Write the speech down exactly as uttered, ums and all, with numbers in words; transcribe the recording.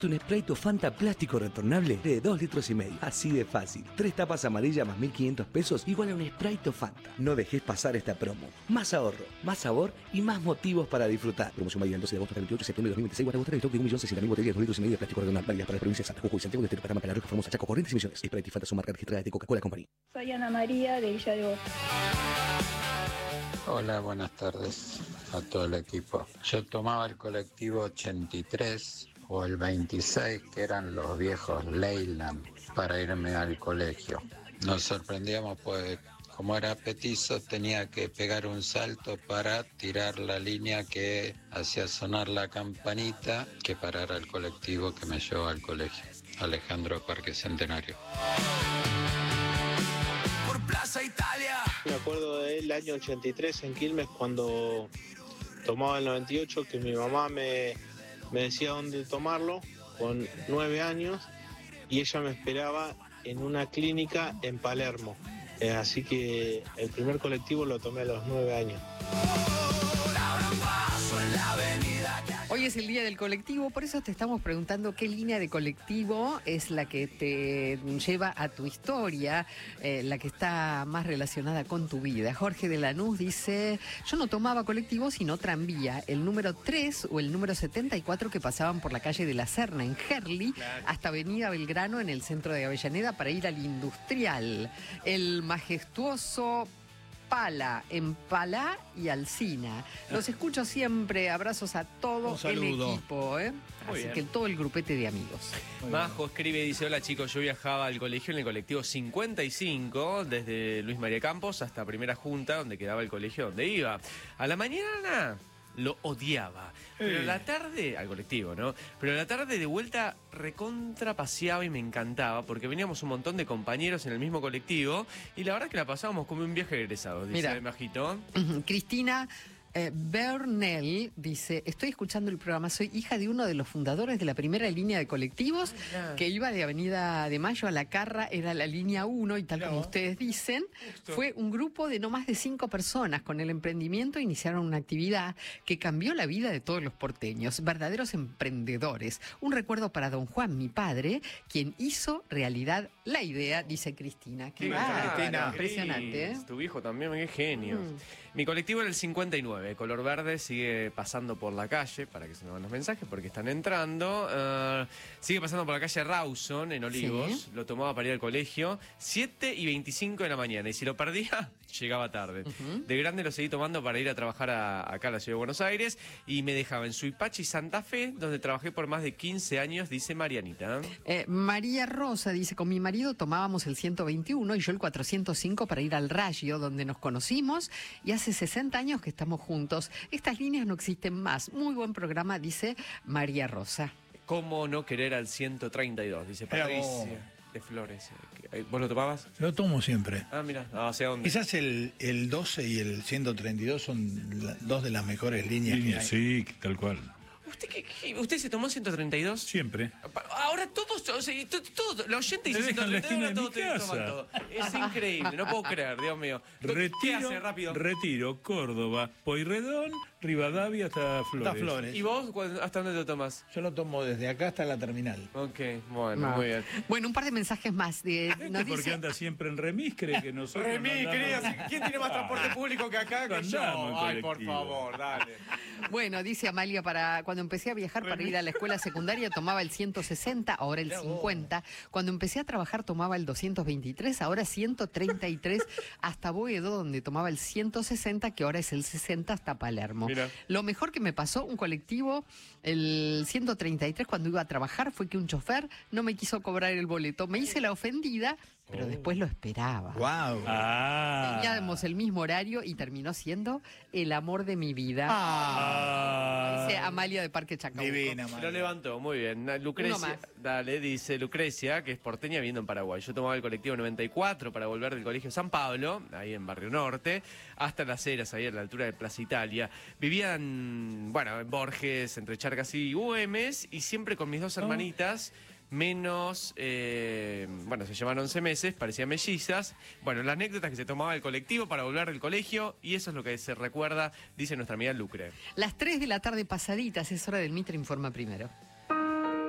Un Sprite o Fanta plástico retornable de dos litros y medio. Así de fácil. Tres tapas amarillas más mil quinientos pesos igual a un Sprite o Fanta. No dejes pasar esta promo. Más ahorro, más sabor y más motivos para disfrutar. Promoción válida del doce de agosto hasta el veintiocho de septiembre de dos mil veintiséis. Guarda en stock de un millón sesenta mil botellas de dos litros y medio de plástico retornable. Válidas para las provincias de Santa Jujuy, Santiago de Estero, Paraná, Paraná, Formosa, Chaco, Corrientes y Misiones. Sprite y Fanta son marcas registradas de Coca-Cola Company. Soy Ana María de Villa de Voto. Hola, buenas tardes a todo el equipo. Yo tomaba el colectivo ochenta y tres o el veintiséis, que eran los viejos Leyland, para irme al colegio. Nos sorprendíamos, pues, como era petizo, tenía que pegar un salto para tirar la línea que hacía sonar la campanita que parara el colectivo que me llevó al colegio. Alejandro Parque Centenario. Por Plaza Italia. Me acuerdo del año ochenta y tres en Quilmes, cuando tomaba el noventa y ocho, que mi mamá me, me decía dónde tomarlo, con nueve años, y ella me esperaba en una clínica en Palermo. Eh, así que el primer colectivo lo tomé a los nueve años. Hoy es el día del colectivo, por eso te estamos preguntando qué línea de colectivo es la que te lleva a tu historia, eh, la que está más relacionada con tu vida. Jorge de Lanús dice, yo no tomaba colectivo sino tranvía, el número tres o el número setenta y cuatro que pasaban por la calle de la Serna en Gerli, claro, hasta Avenida Belgrano en el centro de Avellaneda para ir al Industrial. El majestuoso Pala, en Palá y Alsina. Los escucho siempre, abrazos a todo el equipo, ¿eh? Así bien. Que todo el grupete de amigos. Muy Majo bien. Escribe y dice, hola chicos, yo viajaba al colegio en el colectivo cincuenta y cinco, desde Luis María Campos hasta Primera Junta, donde quedaba el colegio donde iba. A la mañana lo odiaba, pero a la tarde, al colectivo, ¿no? Pero a la tarde de vuelta recontra paseaba y me encantaba, porque veníamos un montón de compañeros en el mismo colectivo y la verdad que la pasábamos como un viaje de egresados, dice Mira. Majito. Cristina Eh, Bernell dice, estoy escuchando el programa, soy hija de uno de los fundadores de la primera línea de colectivos ah, que iba de Avenida de Mayo a La Carra, era la línea uno y tal claro. como ustedes dicen, Justo. Fue un grupo de no más de cinco personas. Con el emprendimiento iniciaron una actividad que cambió la vida de todos los porteños, verdaderos emprendedores. Un recuerdo para don Juan, mi padre, quien hizo realidad la idea, dice Cristina. Qué ah, Cristina. Impresionante, ¿eh? Tu hijo también, qué genio. Mm. Mi colectivo era el cincuenta y nueve. Color verde, sigue pasando por la calle, para que se nos van los mensajes, porque están entrando. Uh, sigue pasando por la calle Rawson, en Olivos. ¿Sí? Lo tomaba para ir al colegio. siete y veinticinco de la mañana. Y si lo perdía, llegaba tarde. Uh-huh. De grande lo seguí tomando para ir a trabajar a, acá a la ciudad de Buenos Aires. Y me dejaba en Suipachi, Santa Fe, donde trabajé por más de quince años, dice Marianita. Eh, María Rosa dice, con mi marido tomábamos el ciento veintiuno y yo el cuatrocientos cinco para ir al Rayo, donde nos conocimos. Y hace sesenta años que estamos juntos. Estas líneas no existen más. Muy buen programa, dice María Rosa. ¿Cómo no querer al ciento treinta y dos? Dice Patricia de Flores. ¿Vos lo tomabas? Lo tomo siempre. Ah, mira. Ah, o sea, ¿dónde? Quizás el, el doce y el ciento treinta y dos son la, dos de las mejores líneas. Líneas, sí, tal cual. ¿Usted, qué, qué, ¿Usted se tomó ciento treinta y dos? Siempre. Ahora todos, o sea, todo, todo, la oyente dice ciento treinta y dos, ahora todos te toman todo. Es increíble, no puedo creer, Dios mío. Retiro, ¿Qué hace rápido? Retiro, Córdoba, Pueyrredón, Rivadavia hasta Flores. Hasta Flores. ¿Y vos hasta dónde lo tomás? Yo lo tomo desde acá hasta la terminal. Ok, bueno, no. muy bien. Bueno, un par de mensajes más. De, este nos porque dice... anda siempre en remis, cree que nosotros Remis, no querida, ¿quién tiene más transporte público que acá que yo? Ay, por favor, dale. Bueno, dice Amalia, para cuando empecé a viajar para ir a la escuela secundaria tomaba el ciento sesenta, ahora el cincuenta. Cuando empecé a trabajar tomaba el doscientos veintitrés, ahora ciento treinta y tres, hasta Boedo, donde tomaba el ciento sesenta, que ahora es el sesenta hasta Palermo. Mira. Lo mejor que me pasó, un colectivo, el ciento treinta y tres, cuando iba a trabajar, fue que un chofer no me quiso cobrar el boleto. Me hice la ofendida, pero oh. después lo esperaba. Wow. Ah. Teníamos el mismo horario y terminó siendo el amor de mi vida. Ah. Dice Amalia de Parque Chacabuco. Divina, Amalia. Lo levantó, muy bien. Lucrecia, dale, dice Lucrecia, que es porteña viviendo en Paraguay. Yo tomaba el colectivo noventa y cuatro para volver del colegio San Pablo, ahí en Barrio Norte, hasta Las Heras, ahí a la altura de Plaza Italia. Vivían, bueno, en Borges, entre Charcas y Güemes, y siempre con mis dos hermanitas. Menos, eh, bueno, se llevaban once meses, parecían mellizas. Bueno, las anécdotas que se tomaba el colectivo para volver del colegio, y eso es lo que se recuerda, dice nuestra amiga Lucre. Las tres de la tarde pasaditas, es hora del Mitre Informa Primero.